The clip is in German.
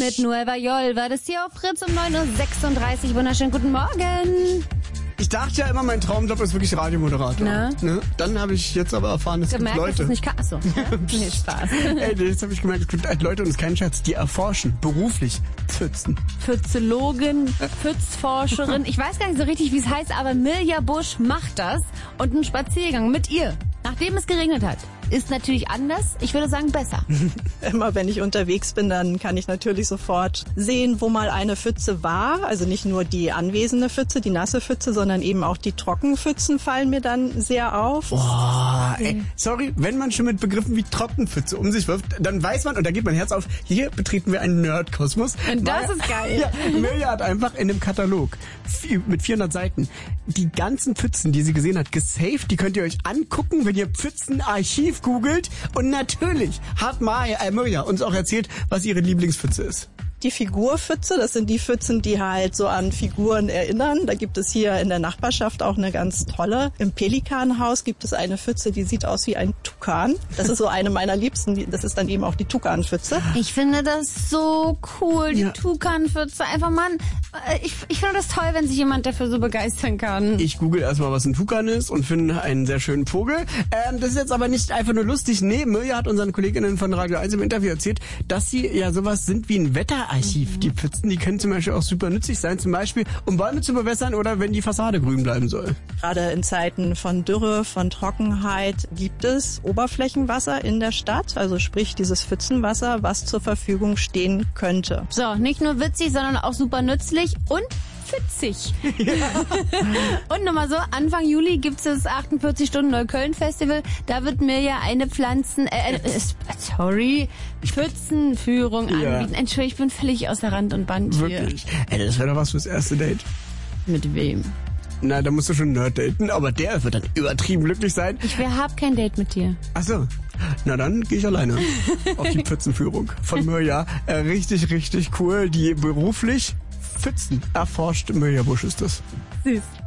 mit Nueva Yol war das hier auf Fritz um 9:36 Uhr. Wunderschönen guten Morgen. Ich dachte ja immer, mein Traumjob ist wirklich Radiomoderator. Ne? Dann habe ich jetzt aber erfahren, es gibt Leute. Dass es nicht kann. Achso, nee, Spaß. Ey, jetzt habe ich gemerkt, es gibt Leute, und es ist kein Scherz, die erforschen beruflich Pfützen. Pfützelogin, Pfützforscherin. Ich weiß gar nicht so richtig, wie es heißt, aber Mirja Busch macht das. Und ein Spaziergang mit ihr, nachdem es geregnet hat, ist natürlich anders. Ich würde sagen, besser. Immer wenn ich unterwegs bin, dann kann ich natürlich sofort sehen, wo mal eine Pfütze war. Also nicht nur die anwesende Pfütze, die nasse Pfütze, sondern eben auch die Trockenpfützen fallen mir dann sehr auf. Boah, ey, sorry, wenn man schon mit Begriffen wie Trockenpfütze um sich wirft, dann weiß man, und da geht mein Herz auf, hier betreten wir einen Nerdkosmos. Und das ist geil. Ja, Mirja hat einfach in dem Katalog mit 400 Seiten die ganzen Pfützen, die sie gesehen hat, gesaved. Die könnt ihr euch angucken, wenn ihr Pfützenarchiv googelt. Und natürlich hat Mirja uns auch erzählt, was ihre Lieblingspfütze ist. Die Figurpfütze, das sind die Pfützen, die halt so an Figuren erinnern. Da gibt es hier in der Nachbarschaft auch eine ganz tolle. Im Pelikanhaus gibt es eine Pfütze, die sieht aus wie ein Tukan. Das ist so eine meiner Liebsten. Das ist dann eben auch die Tukanpfütze. Ich finde das so cool, die Tukanpfütze. Einfach, Mann, ich finde das toll, wenn sich jemand dafür so begeistern kann. Ich google erstmal, was ein Tukan ist und finde einen sehr schönen Vogel. Das ist jetzt aber nicht einfach nur lustig. Nee, Mirja hat unseren Kolleginnen von Radio 1 im Interview erzählt, dass sie ja sowas sind wie ein Wetterarchiv. Die Pfützen, die können zum Beispiel auch super nützlich sein, zum Beispiel um Bäume zu bewässern oder wenn die Fassade grün bleiben soll. Gerade in Zeiten von Dürre, von Trockenheit gibt es Oberflächenwasser in der Stadt, also sprich dieses Pfützenwasser, was zur Verfügung stehen könnte. So, nicht nur witzig, sondern auch super nützlich und witzig. Ja. Und nochmal so, Anfang Juli gibt es das 48-Stunden-Neukölln-Festival. Da wird Mirja eine Pfützenführung anbieten. Entschuldigung, ich bin völlig außer Rand und Band hier. Wirklich? Ey, das wäre doch was fürs erste Date. Mit wem? Na, da musst du schon Nerd daten, aber der wird dann übertrieben glücklich sein. Ich hab kein Date mit dir. Ach so. Na dann gehe ich alleine auf die Pfützenführung von Mirja. Richtig, richtig cool. Die beruflich Pfützen erforscht. Mirja Busch ist das. Süß.